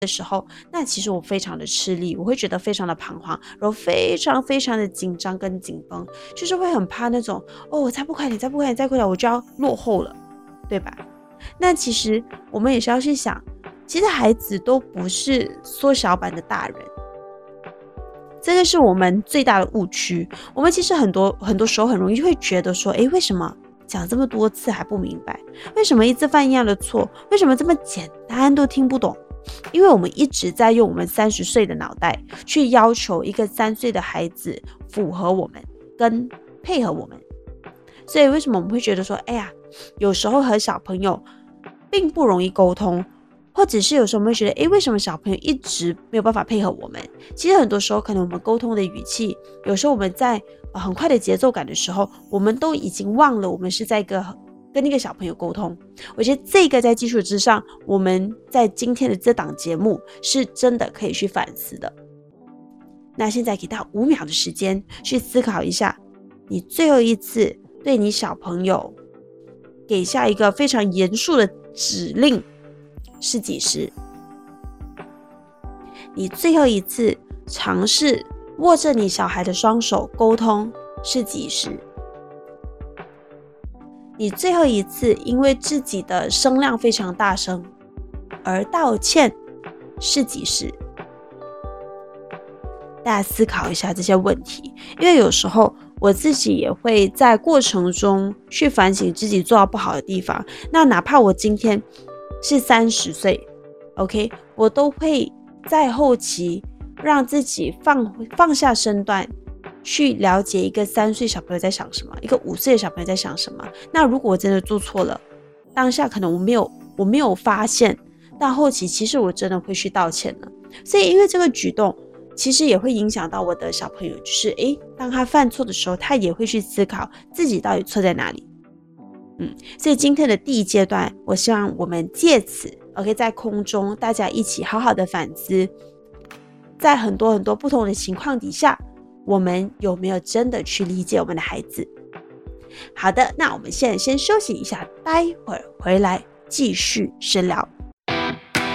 的时候，那其实我非常的吃力，我会觉得非常的彷徨，然后非常非常的紧张跟紧绷，就是会很怕那种我再不快点，再不快点，再快点我就要落后了，对吧？那其实我们也是要去想，其实孩子都不是缩小版的大人，这个是我们最大的误区。我们其实很多时候很容易会觉得说，为什么讲这么多次还不明白？为什么一直犯一样的错？为什么这么简单都听不懂？因为我们一直在用我们30岁的脑袋去要求一个3岁的孩子符合我们跟配合我们，所以为什么我们会觉得说，有时候和小朋友并不容易沟通，或者是有时候我们会觉得，为什么小朋友一直没有办法配合我们？其实很多时候可能我们沟通的语气，有时候我们在很快的节奏感的时候，我们都已经忘了我们是在跟那个小朋友沟通。我觉得这个在基础之上，我们在今天的这档节目是真的可以去反思的。那现在给大家5秒的时间去思考一下，你最后一次对你小朋友给下一个非常严肃的指令是几时？你最后一次尝试握着你小孩的双手沟通是几时？你最后一次因为自己的声量非常大声而道歉是几时？大家思考一下这些问题，因为有时候我自己也会在过程中去反省自己做到不好的地方。那哪怕我今天是30岁 OK， 我都会在后期让自己放下身段去了解一个3岁小朋友在想什么，一个5岁的小朋友在想什么。那如果我真的做错了，当下可能我没有发现，但后期其实我真的会去道歉了。所以因为这个举动其实也会影响到我的小朋友，就是当他犯错的时候，他也会去思考自己到底错在哪里。所以今天的第1阶段，我希望我们借此 OK 在空中大家一起好好的反思，在很多不同的情况底下，我们有没有真的去理解我们的孩子？好的，那我们现在先休息一下，待会儿回来继续深聊。